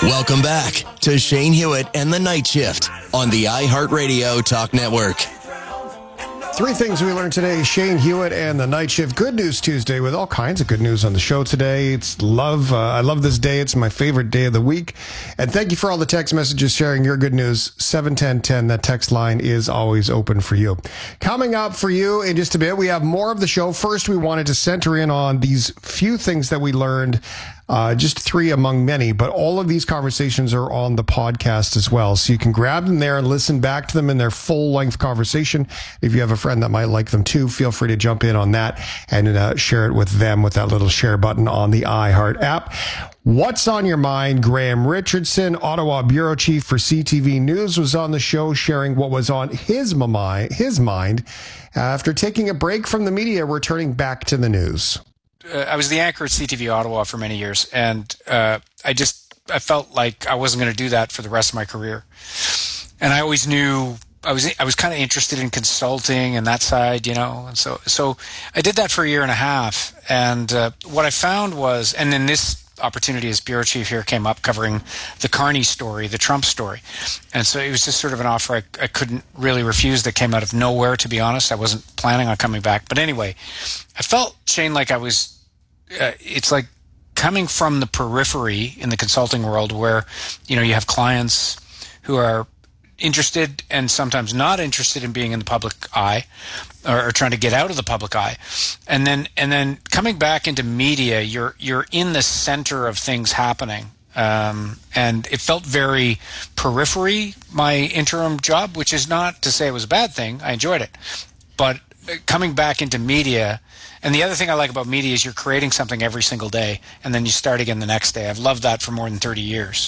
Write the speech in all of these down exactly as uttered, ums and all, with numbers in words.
Welcome back to Shane Hewitt and the Night Shift on the iHeartRadio Talk Network. Three things we learned today. Shane Hewitt and the Night Shift. Good News Tuesday with all kinds of good news on the show today. It's love. Uh, I love this day. It's my favorite day of the week. And thank you for all the text messages sharing your good news. seven one zero one zero. That text line is always open for you. Coming up for you in just a bit, we have more of the show. First, we wanted to center in on these few things that we learned. Uh, just three among many, but all of these conversations are on the podcast as well. So you can grab them there and listen back to them in their full length conversation. If you have a friend that might like them too, feel free to jump in on that and uh, share it with them with that little share button on the iHeart app. What's on your mind? Graham Richardson, Ottawa bureau chief for C T V News, was on the show sharing what was on his mind, his mind after taking a break from the media, returning back to the news. Uh, I was the anchor at C T V Ottawa for many years, and uh, I just I felt like I wasn't going to do that for the rest of my career. And I always knew I was I was kind of interested in consulting and that side, you know. And so so I did that for a year and a half. And uh, what I found was, and then this opportunity as bureau chief here came up covering the Carney story, the Trump story. And so it was just sort of an offer I, I couldn't really refuse that came out of nowhere, to be honest. I wasn't planning on coming back. But anyway, I felt, Shane, like I was Uh, it's like coming from the periphery in the consulting world where, you know, you have clients who are interested and sometimes not interested in being in the public eye or, or trying to get out of the public eye. And then, and then coming back into media, you're, you're in the center of things happening. Um, and it felt very periphery, my interim job, which is not to say it was a bad thing. I enjoyed it. But coming back into media, and the other thing I like about media is you're creating something every single day, and then you start again the next day. I've loved that for more than thirty years.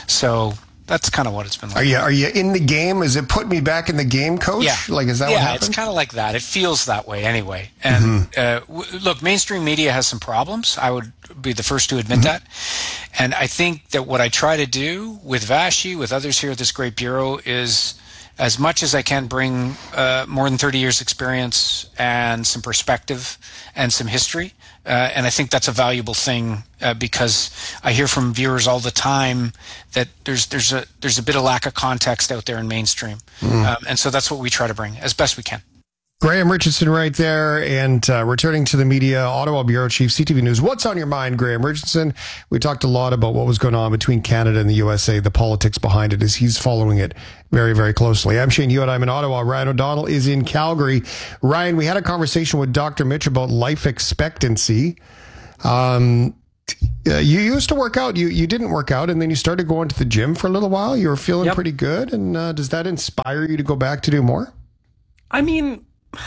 So that's kind of what it's been like. Are you, are you in the game? Is it put me back in the game, coach? Yeah. Like, is that yeah, what happened? It's kind of like that. It feels that way anyway. And mm-hmm. uh, w- look, mainstream media has some problems. I would be the first to admit mm-hmm. that. And I think that what I try to do with Vashi, with others here at this great bureau, is as much as I can bring uh, more than thirty years experience and some perspective and some history. Uh, and I think that's a valuable thing uh, because I hear from viewers all the time that there's there's a there's a bit of lack of context out there in mainstream. Mm. Um, and so that's what we try to bring as best we can. Graham Richardson right there, and uh, returning to the media, Ottawa bureau chief, C T V News. What's on your mind, Graham Richardson? We talked a lot about what was going on between Canada and the U S A, the politics behind it, as he's following it very, very closely. I'm Shane Hewitt. I'm in Ottawa. Ryan O'Donnell is in Calgary. Ryan, we had a conversation with Doctor Mitch about life expectancy. Um, uh, you used to work out. You you didn't work out, and then you started going to the gym for a little while. You were feeling yep. pretty good, and uh, does that inspire you to go back to do more? I mean...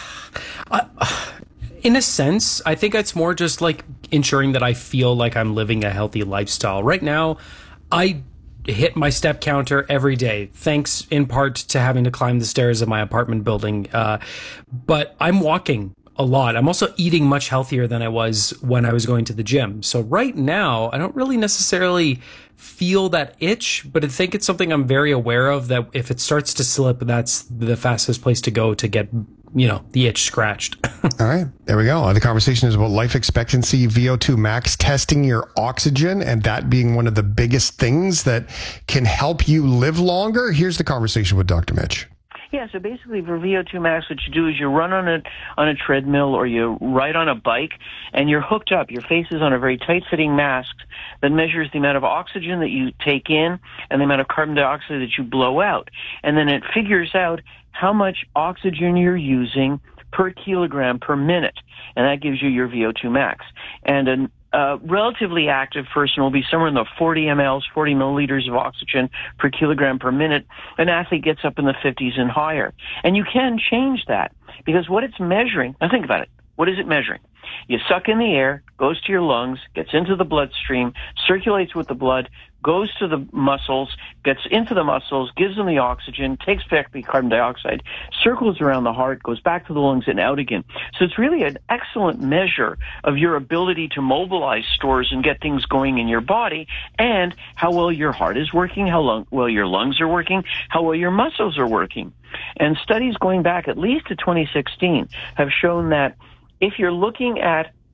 Uh, in a sense, I think it's more just like ensuring that I feel like I'm living a healthy lifestyle. Right now, I hit my step counter every day, thanks in part to having to climb the stairs of my apartment building. Uh, but I'm walking a lot. I'm also eating much healthier than I was when I was going to the gym. So right now, I don't really necessarily feel that itch, but I think it's something I'm very aware of, that if it starts to slip, that's the fastest place to go to get, you know, the itch scratched. All right, there we go. The conversation is about life expectancy, V O two max, testing your oxygen, and that being one of the biggest things that can help you live longer. Here's the conversation with Doctor Mitch. Yeah, so basically for V O two max, what you do is you run on a on a treadmill or you ride on a bike, and you're hooked up. Your face is on a very tight-fitting mask that measures the amount of oxygen that you take in and the amount of carbon dioxide that you blow out. And then it figures out how much oxygen you're using per kilogram per minute, and that gives you your V O two max. And an A relatively active person will be somewhere in the forty milliliters, forty milliliters of oxygen per kilogram per minute. An athlete gets up in the fifties and higher. And you can change that because what it's measuring, now think about it. What is it measuring? You suck in the air, goes to your lungs, gets into the bloodstream, circulates with the blood, goes to the muscles, gets into the muscles, gives them the oxygen, takes back the carbon dioxide, circles around the heart, goes back to the lungs and out again. So it's really an excellent measure of your ability to mobilize stores and get things going in your body, and how well your heart is working, how long, well your lungs are working, how well your muscles are working. And studies going back at least to twenty sixteen have shown that if you're looking at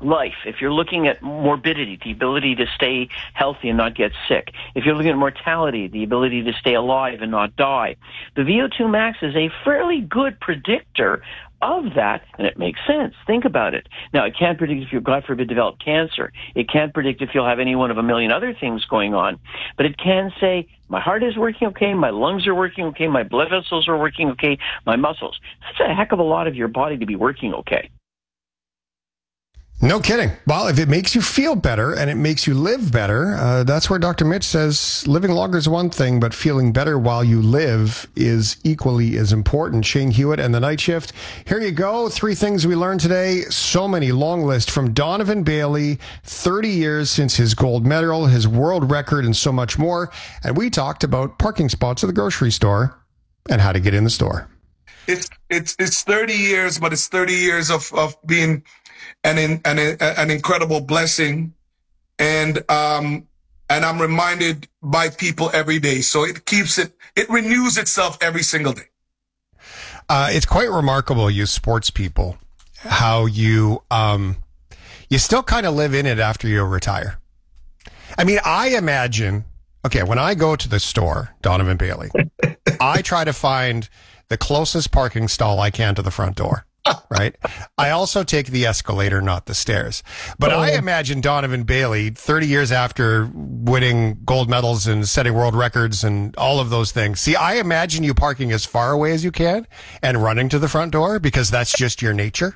life, if you're looking at morbidity, the ability to stay healthy and not get sick, if you're looking at mortality, the ability to stay alive and not die, the V O two max is a fairly good predictor of that, and it makes sense. Think about it. Now, it can't predict if you, God forbid, develop cancer. It can't predict if you'll have any one of a million other things going on. But it can say, my heart is working okay, my lungs are working okay, my blood vessels are working okay, my muscles. That's a heck of a lot of your body to be working okay. No kidding. Well, if it makes you feel better and it makes you live better, uh, that's where Doctor Mitch says living longer is one thing, but feeling better while you live is equally as important. Shane Hewitt and the Night Shift. Here you go. Three things we learned today. So many. Long list from Donovan Bailey, thirty years since his gold medal, his world record, and so much more. And we talked about parking spots at the grocery store and how to get in the store. It's it's it's thirty years, but it's thirty years of, of being an in, an an incredible blessing, and um and I'm reminded by people every day. So it keeps it it renews itself every single day. Uh, it's quite remarkable, you sports people, how you um you still kind of live in it after you retire. I mean, I imagine. Okay, when I go to the store, Donovan Bailey, I try to find the closest parking stall I can to the front door. Right. I also take the escalator, not the stairs. But oh. I imagine Donovan Bailey, thirty years after winning gold medals and setting world records and all of those things. See, I imagine you parking as far away as you can and running to the front door because that's just your nature.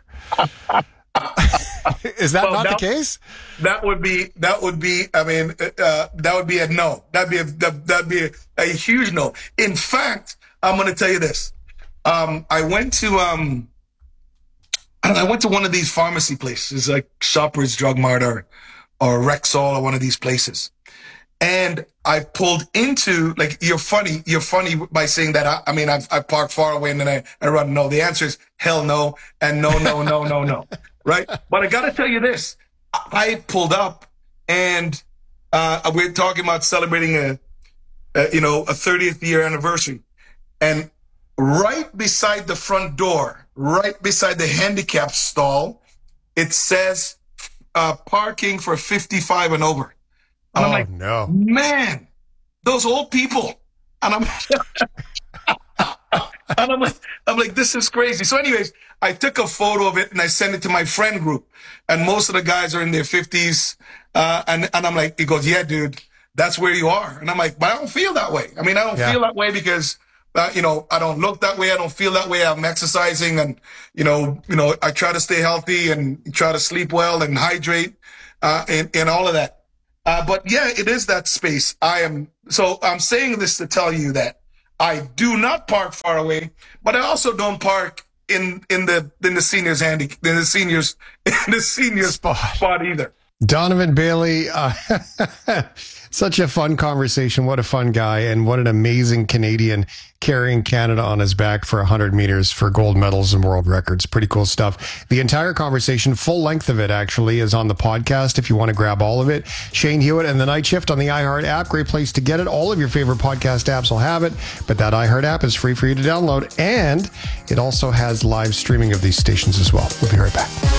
Is that well, not that, the case? That would be, that would be, I mean, uh, that would be a no. That'd be a, that'd be a, a huge no. In fact, I'm going to tell you this. Um, I went to, um, I went to one of these pharmacy places like Shoppers Drug Mart or, or Rexall or one of these places. And I pulled into, like, you're funny, you're funny by saying that. I, I mean, I've, I park far away and then I, I run. No, the answer is hell no. And no, no, no, no, no. Right. But I got to tell you this. I pulled up and, uh, we're talking about celebrating a, a, you know, a thirtieth year anniversary. And right beside the front door, right beside the handicap stall, it says uh, parking for fifty-five and over. And oh, I'm like, no. Man, those old people. And I'm, and I'm like, I'm like, this is crazy. So anyways, I took a photo of it and I sent it to my friend group. And most of the guys are in their fifties. Uh, and, and I'm like, he goes, yeah, dude, that's where you are. And I'm like, but I don't feel that way. I mean, I don't yeah. feel that way because Uh, you know, I don't look that way. I don't feel that way. I'm exercising and, you know, you know, I try to stay healthy and try to sleep well and hydrate, uh, and, and all of that. Uh, but yeah, it is that space. I am, so I'm saying this to tell you that I do not park far away, but I also don't park in, in the, in the seniors handy, in the seniors, in the seniors spot, spot either. Donovan Bailey, uh, such a fun conversation. What a fun guy. And what an amazing Canadian carrying Canada on his back for one hundred meters for gold medals and world records. Pretty cool stuff. The entire conversation, full length of it actually, is on the podcast if you want to grab all of it. Shane Hewitt and the Night Shift on the iHeart app. Great place to get it. All of your favorite podcast apps will have it, but that iHeart app is free for you to download. And it also has live streaming of these stations as well. We'll be right back.